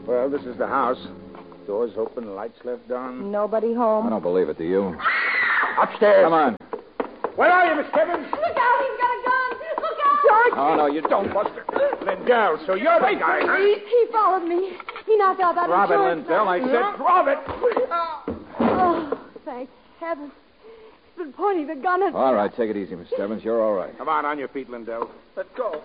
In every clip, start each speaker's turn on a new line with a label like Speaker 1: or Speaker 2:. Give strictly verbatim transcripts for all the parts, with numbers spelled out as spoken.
Speaker 1: Well, this is the house. Doors open, lights left on.
Speaker 2: Nobody home.
Speaker 3: I don't believe it, do you?
Speaker 1: Upstairs.
Speaker 3: Come on.
Speaker 1: Where are you, Miss Stebbins?
Speaker 2: Look out, he's got a gun. Look out. George.
Speaker 3: Oh, no, you don't, Buster.
Speaker 1: Lindell, so you're the guy, huh?
Speaker 2: He, he followed me. He knocked out that
Speaker 1: Rob it,
Speaker 2: insurance
Speaker 1: Lindell. I
Speaker 2: man.
Speaker 1: said drop it.
Speaker 2: Oh, thank heaven. He's been pointing the gun at me.
Speaker 3: All right, take it easy, Miss Stebbins. You're all right.
Speaker 1: Come on, on your feet, Lindell.
Speaker 4: Let go.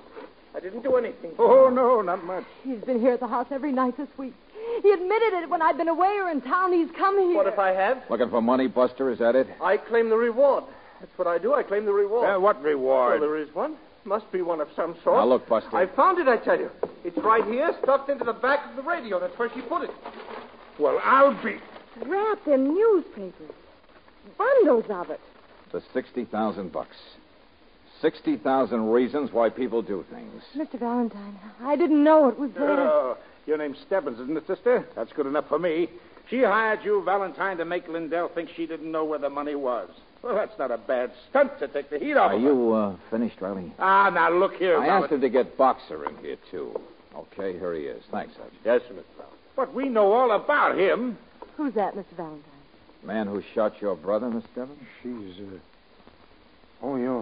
Speaker 4: I didn't do anything.
Speaker 1: Oh, no, not much.
Speaker 2: He's been here at the house every night this week. He admitted it when I've been away or in town. He's come here.
Speaker 4: What if I have?
Speaker 3: Looking for money, Buster? Is that it?
Speaker 4: I claim the reward. That's what I do. I claim the reward.
Speaker 1: Uh, what reward?
Speaker 4: Well, there is one. Must be one of some sort.
Speaker 3: Now, look, Buster.
Speaker 4: I found it, I tell you. It's right here, stuffed into the back of the radio. That's where she put it.
Speaker 1: Well, I'll be...
Speaker 2: Wrapped in newspapers. Bundles of it.
Speaker 3: The sixty thousand bucks. Sixty thousand reasons why people do things.
Speaker 2: Mister Valentine, I didn't know it was there.
Speaker 1: Oh, your name's Stebbins, isn't it, sister? That's good enough for me. She hired you, Valentine, to make Lindell think she didn't know where the money was. Well, that's not a bad stunt to take the heat off
Speaker 3: Are
Speaker 1: of her.
Speaker 3: you uh, finished, Riley?
Speaker 1: Ah, now look here,
Speaker 3: I
Speaker 1: Val-
Speaker 3: asked him to get Boxer in here, too. Okay, here he is. Thanks, Sergeant.
Speaker 1: Yes, Mister Valentine. But we know all about him.
Speaker 2: Who's that, Mister Valentine?
Speaker 3: Man who shot your brother, Miss Stebbins?
Speaker 5: She's, uh... Oh, yeah.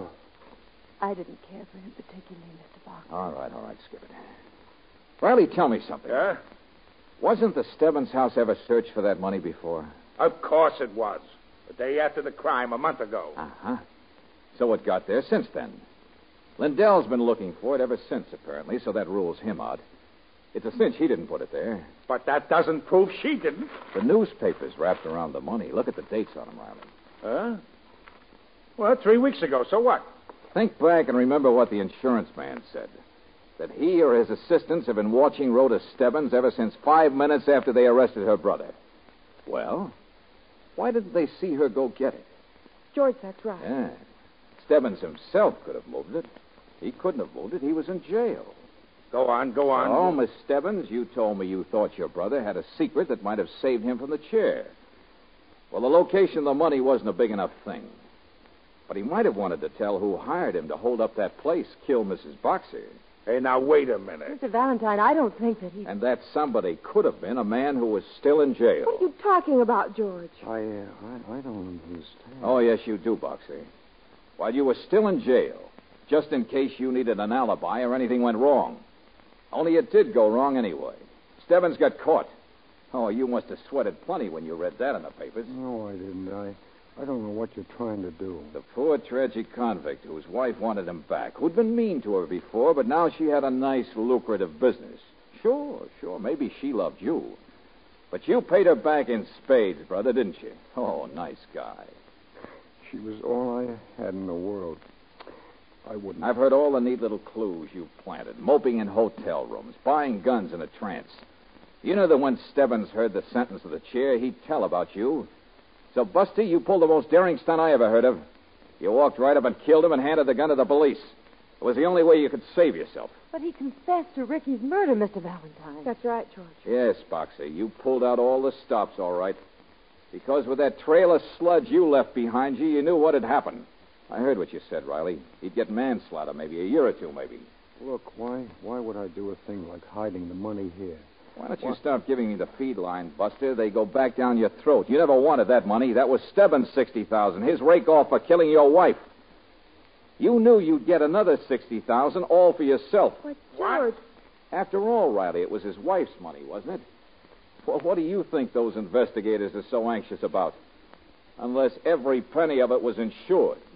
Speaker 2: I didn't care for him particularly, Mister Boxer.
Speaker 3: All right, all right, skip it. Riley, tell me something.
Speaker 1: Yeah?
Speaker 3: Wasn't the Stebbins house ever searched for that money before?
Speaker 1: Of course it was. The day after the crime, a month ago.
Speaker 3: Uh-huh. So it got there since then. Lindell's been looking for it ever since, apparently, so that rules him out. It's a cinch he didn't put it there.
Speaker 1: But that doesn't prove she didn't.
Speaker 3: The newspapers wrapped around the money. Look at the dates on them, Riley.
Speaker 1: Huh? Well, three weeks ago, so what?
Speaker 3: Think back and remember what the insurance man said. That he or his assistants have been watching Rhoda Stebbins ever since five minutes after they arrested her brother. Well, why didn't they see her go get it?
Speaker 2: George, that's right.
Speaker 3: Yeah. Stebbins himself could have moved it. He couldn't have moved it. He was in jail.
Speaker 1: Go on, go on.
Speaker 3: Oh, Miss Stebbins, you told me you thought your brother had a secret that might have saved him from the chair. Well, the location of the money wasn't a big enough thing. But he might have wanted to tell who hired him to hold up that place, kill Missus Boxer.
Speaker 1: Hey, now, wait a minute.
Speaker 2: Mister Valentine, I don't think that he...
Speaker 3: And that somebody could have been a man who was still in jail.
Speaker 2: What are you talking about, George?
Speaker 5: I, uh, I, I don't understand.
Speaker 3: Oh, yes, you do, Boxer. While you were still in jail, just in case you needed an alibi or anything went wrong. Only it did go wrong anyway. Stebbins got caught. Oh, you must have sweated plenty when you read that in the papers.
Speaker 5: No, I didn't. I, I don't know what you're trying to do.
Speaker 3: The poor, tragic convict whose wife wanted him back, who'd been mean to her before, but now she had a nice, lucrative business. Sure, sure, maybe she loved you. But you paid her back in spades, brother, didn't you? Oh, nice guy.
Speaker 5: She was all I had in the world. I wouldn't...
Speaker 3: I've heard all the neat little clues you planted. Moping in hotel rooms, buying guns in a trance. You know that when Stebbins heard the sentence of the chair, he'd tell about you. So, Buster, you pulled the most daring stunt I ever heard of. You walked right up and killed him and handed the gun to the police. It was the only way you could save yourself.
Speaker 2: But he confessed to Ricky's murder, Mister Valentine. That's right, George.
Speaker 3: Yes, Boxer, you pulled out all the stops, all right. Because with that trail of sludge you left behind you, you knew what had happened. I heard what you said, Riley. He'd get manslaughter, maybe a year or two, maybe.
Speaker 5: Look, why why would I do a thing like hiding the money here?
Speaker 3: Why don't you what? stop giving me the feed line, Buster? They go back down your throat. You never wanted that money. That was Stebbins' sixty thousand dollars, his rake off for killing your wife. You knew you'd get another sixty thousand dollars all for yourself.
Speaker 2: But, George...
Speaker 3: After all, Riley, it was his wife's money, wasn't it? Well, what do you think those investigators are so anxious about? Unless every penny of it was insured.